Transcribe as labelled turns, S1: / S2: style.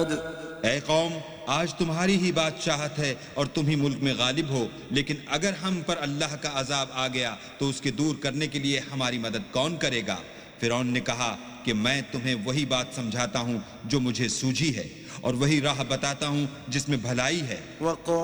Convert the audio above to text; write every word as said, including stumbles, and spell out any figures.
S1: ऐ कौम, आज तुम्हारी ही बादशाहत है और तुम ही मुल्क में गालिब हो, लेकिन अगर हम पर अल्लाह का अजाब आ गया तो उसके दूर करने के लिए हमारी मदद कौन करेगा? फिरौन ने कहा कि मैं तुम्हें वही बात समझाता हूँ जो मुझे सूझी है और वही राह बताता हूँ जिसमें भलाई है।